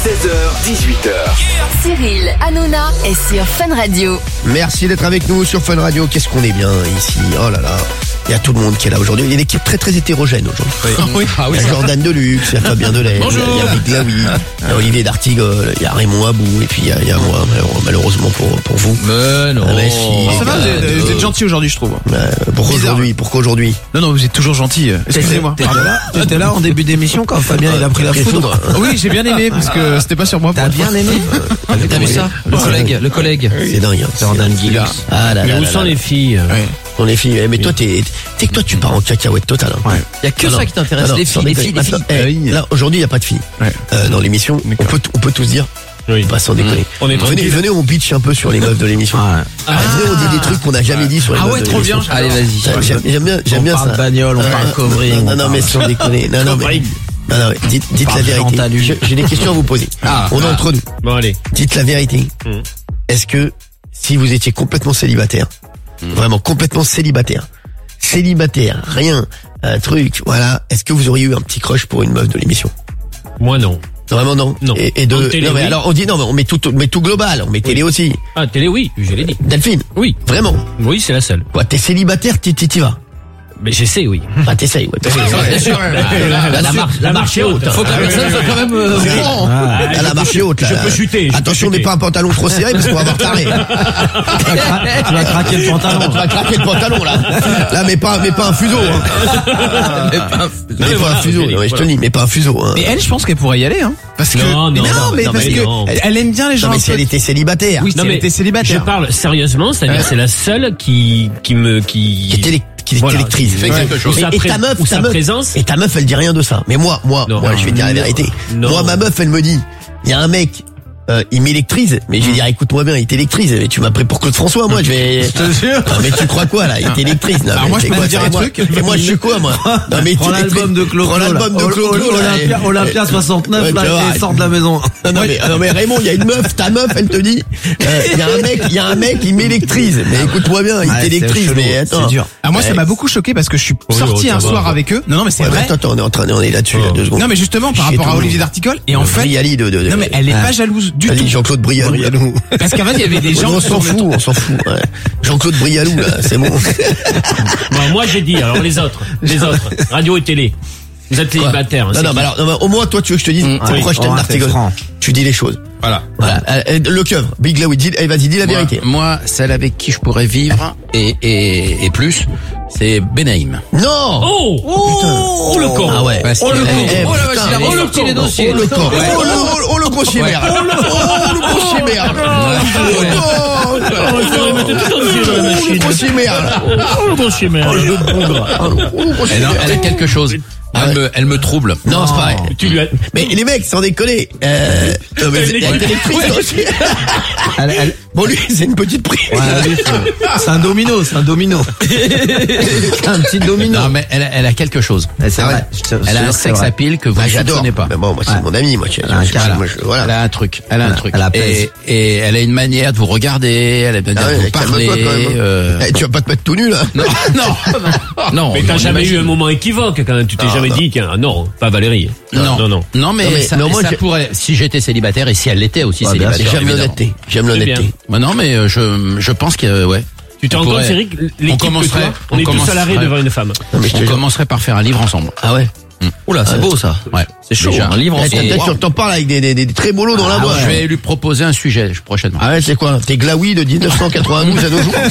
16h, 18h. Cyril Hanouna est sur Fun Radio. Merci d'être avec nous sur Fun Radio. Qu'est-ce qu'on est bien ici. Oh là là. Il y a tout le monde qui est là aujourd'hui. Il y a une équipe très très hétérogène aujourd'hui. Il y a Jordan Deluxe, il y a Fabien Delay, il y a Big Glaoui, il y a Olivier d'Artigol, il y a Raymond Abou, et puis il y a moi, malheureusement pour vous. Mais non. Ça va, vous êtes gentil aujourd'hui, je trouve. Pourquoi aujourd'hui? Non, vous êtes toujours gentil. Excusez-moi. T'étais là en début d'émission quand Fabien il a pris la foudre. Oui, j'ai bien aimé parce que c'était pas sur moi. T'as bien aimé? T'as vu ça? Le collègue. C'est dingue. Jordan Deluxe. Ah là là. Mais où sont les filles? On les filles. Mais toi, t'es que toi, tu pars en cacahuète totale. Hein. Il y a que ça qui t'intéresse, les filles. Là, aujourd'hui, il n'y a pas de filles. Dans l'émission, on peut tous dire. Oui. Pas sans déconner. On est venez, on bitch un peu sur les meufs de l'émission. Venez, on dit des trucs qu'on n'a jamais dit sur les meufs de l'émission. Trop bien. Allez, vas-y. J'aime bien ça. On parle bagnole, on parle covering. Non, mais sans déconner. Non, dites la vérité. J'ai des questions à vous poser. On est entre nous. Bon, allez. Dites la vérité. Est-ce que si vous étiez complètement célibataire, vraiment complètement célibataire, rien, un truc, voilà, est-ce que vous auriez eu un petit crush pour une meuf de l'émission? Moi, non. Vraiment non. Et de télé, non mais oui. alors on dit non mais on met tout global, on met télé aussi. Ah, télé, oui, je l'ai dit. Delphine. Oui. Vraiment. Oui, c'est la seule. Quoi, t'es célibataire, t'y vas. Mais j'essaie, oui. Ah, t'essayes, ouais. Bien sûr. La marche est haute. Faut que la personne soit quand même La marche est haute, là. Je peux chuter. Attention, mets pas un pantalon trop serré parce qu'on va avoir taré. Tu vas craquer le pantalon. Tu vas craquer le pantalon, là. Là, mets pas un fuseau, hein. Mets pas un fuseau. Ouais, je te le dis, mets pas un fuseau, hein. Mais elle, je pense qu'elle pourrait y aller, hein. Parce que. Non, parce que elle aime bien les gens. Non, mais si elle était célibataire. Oui, si elle était célibataire. Je parle sérieusement, c'est-à-dire c'est la seule qui Qui électrise. fait quelque chose. Et ta meuf, présence. et ta meuf, elle dit rien de ça. Mais moi, je vais te dire la vérité. Moi, ma meuf, elle me dit, il y a un mec, il m'électrise, mais je vais dire, écoute-moi bien, il t'électrise. Mais tu m'as pris pour Claude François, moi, je vais. Je te jure. Non, mais tu crois quoi, là? Il t'électrise. Alors moi, je peux te dire un truc. Et moi, je suis quoi, moi? Non, mais Prends l'album de Claude. Prends l'album de Claude. Olympia 69, là, il sort de la maison. Non, mais Raymond, il y a une meuf, ta meuf, elle te dit, il y a un mec, il m'électrise. Mais écoute-moi bien, il t'électrise, mais attends. C'est dur. Ah, moi, ça m'a beaucoup choqué parce que je suis sorti un soir avec eux. Non, mais c'est vrai. Attends, on est là-dessus, là, 2 secondes. Non, mais justement, par rapport à Olivier d'Artigol, et en fait. Non, mais elle est pas jalouse du tout. Jean-Claude Brialou. Parce qu'en fait, il y avait des gens. On s'en fout. Ouais. Jean-Claude Brialou, là, c'est bon. Bon, moi, j'ai dit, alors les autres, radio et télé. Vous êtes célibataire. Non, mais alors, au moins, toi, tu veux que je te dise, pourquoi je t'aime d'Artigol. Tu dis les choses. Voilà. Le keuf, Big Glaoui, vas-y, dis la vérité. Moi, celle avec qui je pourrais vivre et plus, c'est Benaïm. Non! Oh, le corps. Ah ouais. Oh, le Oh, la vache, il a remonté les dossiers. Oh, le corps. Oh, le grossier merde. Oh, le grossier merde. Oh, le grossier merde. Oh, le grossier merde. Elle a quelque chose. Elle me trouble. Non, c'est pareil. Tu lui as... Mais les mecs, sans déconner, non, mais elle est électrique aussi. Bon, lui, c'est une petite prise. C'est un domino. C'est un petit domino. Non, mais elle a quelque chose. C'est vrai. Elle a un sex appeal que vous ne J'adore. soupçonnez pas. Mais bon, moi, c'est mon ami, moi. Elle a un truc. Elle pèse. Et elle a une manière de vous regarder, elle a une manière de vous parler. Tu vas pas te mettre tout nu, là? Non. Mais t'as jamais eu un moment équivoque quand même. Tu t'es jamais dit qu'un non, pas Valérie. Non, mais ça pourrait, si j'étais célibataire et si elle l'était aussi célibataire. J'aime l'honnêteté. Non, mais je pense que ouais. Tu te rends compte, Cyril, l'équipe que toi, on est tous salariés devant une femme. On commencerait par faire un livre ensemble. Ah ouais? Oula, c'est beau ça. Ouais. C'est chaud, Déjà. un livre ensemble. Tu t'en parles avec des très beaux lots dans la boîte. Je vais lui proposer un sujet prochainement. Ah ouais, c'est quoi? T'es Glaoui de 1992 à nos jours?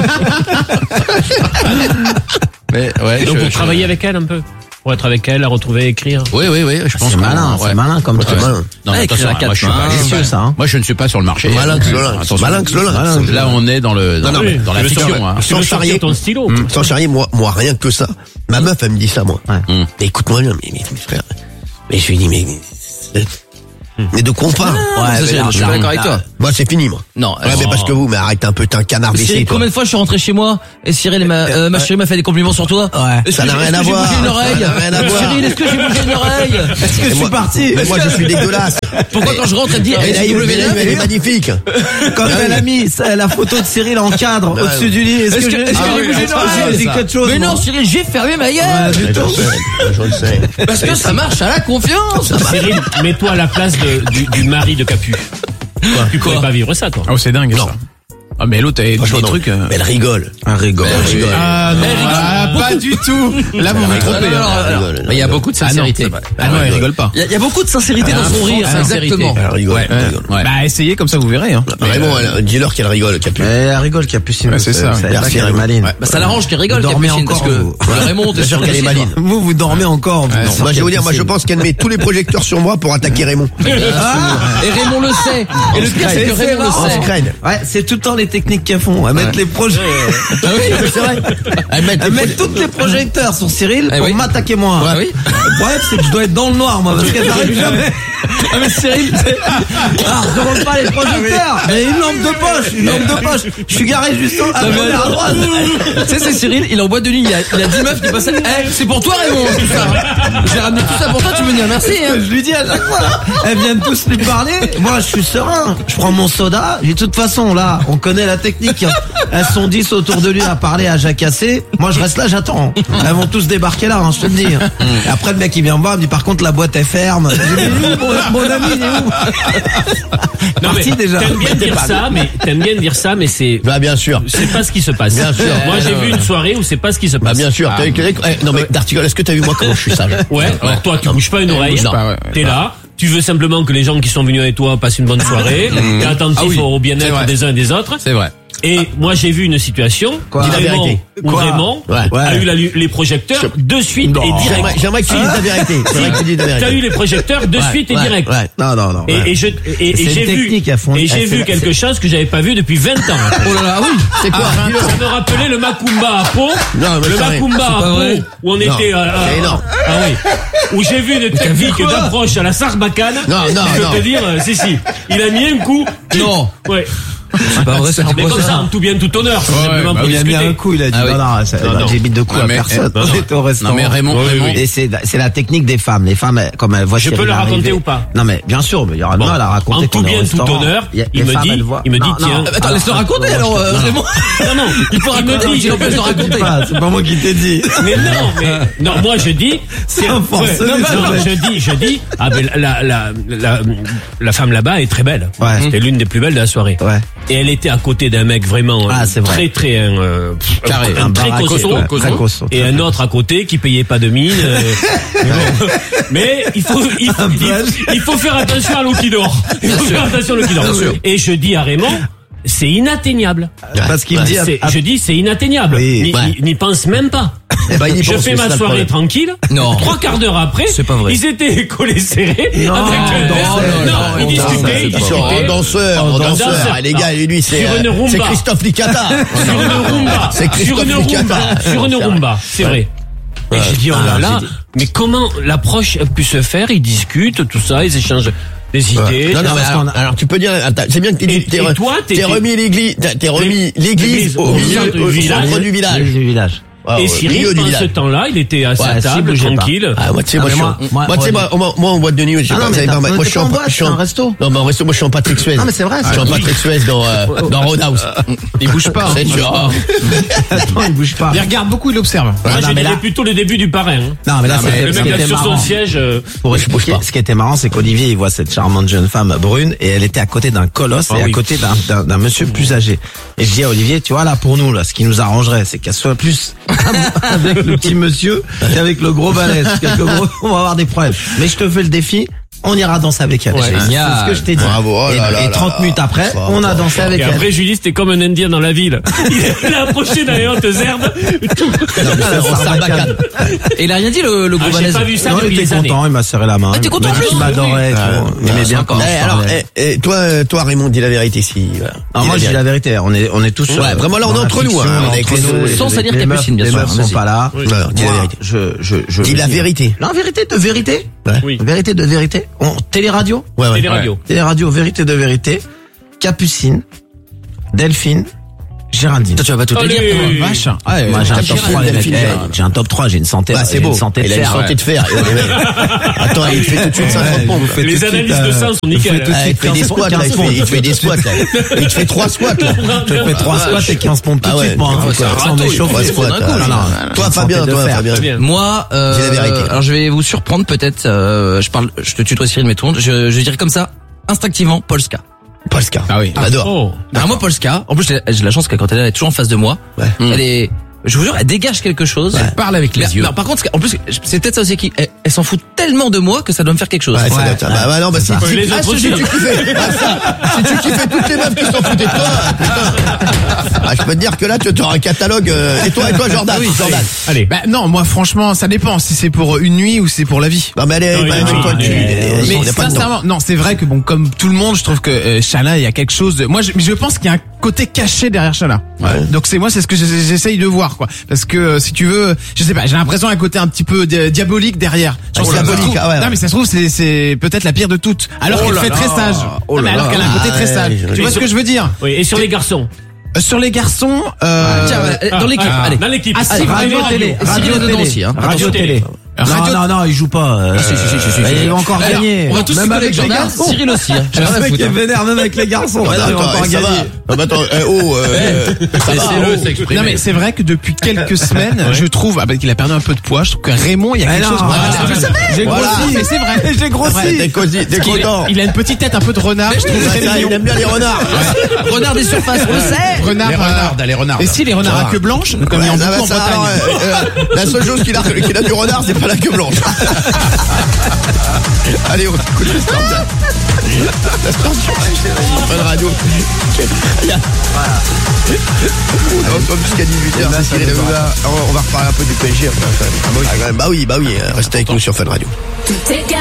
Mais ouais. Donc vous travaillez avec elle un peu? Pour être avec elle, la retrouver, écrire. Oui, je pense. C'est malin comme truc. Non, attention, moi je suis pas précieux ça. Hein. Moi je ne suis pas sur le marché. Malin que Lolin. Là on est dans la fiction. Hein. Sans charrier ton stylo. Sans charrier, moi rien que ça. Ma meuf, elle me dit ça, moi. Mais écoute-moi bien, mais frère. Mais je lui dis, mais de quoi on parle? Je suis d'accord avec toi. Moi, c'est fini, moi. Non. Ouais, mais parce que vous, mais arrête un peu, t'es un canard blessé, toi. Combien de fois je suis rentré chez moi et Cyril, ma chérie m'a fait des compliments sur toi? Ouais. Ça n'a rien à voir. J'ai bougé une oreille. Cyril, est-ce que j'ai bougé une oreille? Est-ce que je suis parti? Mais moi, je suis dégueusé. Pourquoi quand je rentre, elle dit, elle est magnifique. Quand elle a mis la photo de Cyril en cadre au-dessus du lit, est-ce que j'ai bougé une oreille? J'ai quelque chose. Mais non, Cyril, j'ai fermé ma gueule. Je le sais. Parce que ça marche à la confiance. Cyril, mets-toi à la place du mari de Capu. Tu pourrais pas vivre ça, toi. Oh, c'est dingue, ça. Ah, mais l'autre, elle a des trucs. Mais elle rigole. Elle rigole. Ah, non, pas du tout. Là, vous vous trompez. Il y a beaucoup de sincérité. Ah non, elle rigole pas. Il y a beaucoup de sincérité dans son rire. Exactement. Elle rigole. Bah, essayez, comme ça, vous verrez, hein. Vraiment, dis-leur qu'elle rigole, Capu. Elle rigole, Capucine. Ouais, c'est ça. Elle est maline. Bah, ça l'arrange qu'elle rigole, Capucine, parce que Raymond, t'es sûr qu'elle est maline. Vous dormez encore. Moi, je vais vous dire, je pense qu'elle met tous les projecteurs sur moi pour attaquer Raymond. Et Raymond le sait. Et le pire, c'est que Raymond le sait. Ouais, c'est tout le temps les techniques qu'elles font. Elles mettent les projecteurs. Ah oui, c'est vrai. Elles mettent tous les projecteurs sur Cyril pour m'attaquer moi. Ouais, oui. Le problème, c'est que je dois être dans le noir, moi, parce qu'elles n'arrivent jamais. Ah, mais Cyril, je demande pas les projecteurs. Mais une lampe de poche. Je suis garé juste à droite. Tu sais, c'est Cyril, il est en boîte de nuit, il a 10 meufs qui passent. C'est pour toi, Raymond, tout ça. J'ai ramené tout ça pour toi, tu me dis merci, hein. Je lui dis à chaque fois. Elles viennent tous lui parler. Moi, je suis serein. Je prends mon soda. Et de toute façon, là, on connaît la technique. Elles sont 10 autour de lui à parler, à jacasser. Moi, je reste là, j'attends. Elles vont tous débarquer là, je te le dis. Et après, le mec, il vient me voir, il me dit, par contre, la boîte est ferme. Je lui dis, mon ami, il est où? Non, mais déjà. T'aimes bien dire ça, mais c'est. Bah, bien sûr. C'est pas ce qui se passe. Bien sûr. Moi, j'ai vu une soirée où c'est pas ce qui se passe. Bah, bien sûr. Non, mais d'Artigol, est-ce que t'as vu moi comment je suis sage? Ouais. Alors, toi, tu bouges pas une oreille. T'es là. Tu veux simplement que les gens qui sont venus avec toi passent une bonne soirée. T'es attentif au bien-être des uns et des autres. C'est vrai. Et moi, j'ai vu une situation où Raymond a eu les projecteurs de suite et direct. J'aimerais que tu dises la vérité. T'as eu les projecteurs de suite et direct. Non. Et j'ai vu quelque chose que j'avais pas vu depuis 20 ans. Oh là là, oui. C'est quoi? Ça me rappelait le Macumba à Pau. Le Macumba à Pau, où on était c'est énorme. Ah oui. Où j'ai vu une technique d'approche à la Sarbacane. Non. Je peux te dire, si. Il a mis un coup. Non. Ouais. C'est pas vrai, mais comme ça, en tout bien, tout honneur. Simplement pour il a mis un coup, il a dit non, j'ai mis deux coups à personne. Au restaurant. Non mais Raymond. Et c'est la technique des femmes. Les femmes, comme elles voient. Je peux la raconter ou pas? Non mais bien sûr, mais il y aura mal à raconter. En tout bien, tout honneur. Il me dit, tiens. Attends, laisse-le raconter alors, Raymond. Non, il peut raconter. Il empêche de raconter. C'est pas moi qui t'ai dit. Mais non, moi je dis. C'est un forcé. Non, je dis. Ah ben la femme là-bas est très belle. C'était l'une des plus belles de la soirée. Et elle était à côté d'un mec vraiment très carré, très costaud, et un autre à côté qui payait pas de mine. Mais il faut faire attention à l'eau qui dort. Et je dis à Raymond, c'est inatteignable. Parce qu'il me dit, je dis c'est inatteignable. N'y pense même pas. Je fais ma soirée tranquille. Non. 3 quarts d'heure après, c'est pas vrai. Ils étaient collés serrés. Non, ils discutaient. Danseur. Les gars, lui, c'est Christophe Licata. Sur une rumba. C'est vrai. Et j'ai dit, oh là, mais comment l'approche a pu se faire? Ils discutent, tout ça, ils échangent des idées. Non, mais alors tu peux dire, c'est bien que t'es remis l'église au centre du village. Et Cyril, pendant ce temps-là, il était à sa table, tranquille. Moi, tu sais, moi, en boîte de nuit, je sais pas, vous savez pas, moi, je suis en resto. Non, mais en resto, moi, je suis en Patrick Suez. Non, mais c'est vrai. Je suis en Patrick Suez dans Roadhouse. Il bouge pas. Attends, il bouge pas. Il regarde beaucoup, il observe. Moi, je dirais plutôt le début du parrain. Non, mais là, le mec là sur son siège. Ce qui était marrant, c'est qu'Olivier, il voit cette charmante jeune femme brune, et elle était à côté d'un colosse et à côté d'un monsieur plus âgé. Et je dis à Olivier, tu vois, là, pour nous, là, ce qui nous arrangerait, c'est qu'elle soit plus avec le petit monsieur qu'avec le gros balai. On va avoir des problèmes. Mais je te fais le défi. On ira danser avec elle. C'est ce que je t'ai dit. Bravo, et 30 minutes après, on a dansé avec elle. Et après, Julie, c'était comme un Indien dans la ville. Il a approché dans les hautes herbes. Et il a rien dit, le gros balèze. J'ai pas vu ça depuis des années. Il était content, il m'a serré la main. T'es content plus? Il m'adorait. Il aimait bien quand je parlais. Toi, Raymond, dis la vérité si. Moi, je dis la vérité. On est tous. Ouais, vraiment là, on est entre nous. Sans salir Capucine, bien sûr. Les meufs sont pas là. Dis la vérité. Dis la vérité. La vérité de vérité. Oui. Vérité de vérité. Téléradio. Téléradio. Téléradio, vérité de vérité. Capucine, Delphine Géraldine. Toi, tu vas pas tout te dire, vache. Moi, j'ai un top 3, les mecs. J'ai un top 3, j'ai une santé. C'est beau. Il a une santé de fer. Attends, il fait tout de suite 50 pompes. Les analyses de sang sont nickel. Il fait des squats, là. Il fait des squats, là. Il te fait 3 squats, là. Tu fais 3 squats et 15 pompes tout de suite, moi. On est chauffé. Toi, Fabien. Moi, alors je vais vous surprendre peut-être, je te tutoie Cyril, mais tout le monde, je dirais comme ça, instinctivement, Polska. Polska. Ah oui. J'adore. Alors moi, Polska, en plus j'ai la chance que quand elle est toujours en face de moi, elle est, je vous jure, elle dégage quelque chose. Elle parle avec les yeux. Non, par contre, en plus, c'est peut-être ça aussi qui, elle s'en fout tellement de moi que ça doit me faire quelque chose. Si tu kiffais toutes les meufs qui s'en foutaient de toi, je peux te dire que là, tu auras un catalogue. Et toi, Jordan. Oui, Jordan. Allez. Non, moi, franchement, ça dépend si c'est pour une nuit ou si c'est pour la vie. Non, mais allez, mais sincèrement, non, c'est vrai que bon, comme tout le monde, je trouve que Shala, il y a quelque chose de. Moi, je pense qu'il y a un côté caché derrière Shala. Donc c'est ce que j'essaye de voir, quoi. Parce que si tu veux, je sais pas, j'ai l'impression un côté un petit peu diabolique derrière. Diabolique. Non, mais ça se trouve c'est peut-être la pire de toutes. Alors qu'elle fait très sage. Alors qu'elle a un côté très sage. Tu vois ce que je veux dire? Oui. Et sur les garçons. Sur les garçons, dans l'équipe, allez. Dans l'équipe. Radio-télé. Radio-télé aussi, hein. Radio-télé. Non, il joue pas. Il va encore gagner. On va tous même avec Jordan, Cyril aussi. Le mec est vénère même avec les garçons. Il va encore gagner. Non mais c'est vrai que depuis quelques semaines, je trouve qu'il a perdu un peu de poids. Je trouve que Raymond, il y a quelque chose. J'ai grossi. Mais c'est vrai. J'ai grossi. T'es content. Il a une petite tête un peu de renard. Je trouve très mignon. Il aime bien les renards. Renard des surfaces, on le sait. Les renards. Et si les renards à queue blanche, comme il y en a beaucoup en Bretagne. La seule chose qu'il a du renard, c'est pas la queue blanche. Allez, on écoute la Fun Radio. On va jusqu'à 18h. On va reparler un peu du PSG. Bah oui. Restez avec nous sur Fun Radio.